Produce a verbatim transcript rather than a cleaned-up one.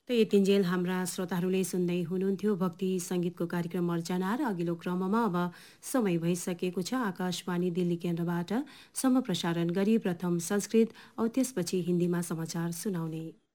त यतिन्जेल हाम्रा श्रोताहरूले सुन्दै हुनुहुन्थ्यो भक्ति सङ्गीतको कार्यक्रम अर्चना र अघिल्लो क्रममा अब समय भइसकेको छ आकाशवाणी दिल्ली केन्द्रबाट समप्रसारण गरी प्रथम संस्कृत औ त्यसपछि हिन्दीमा समाचार सुनाउने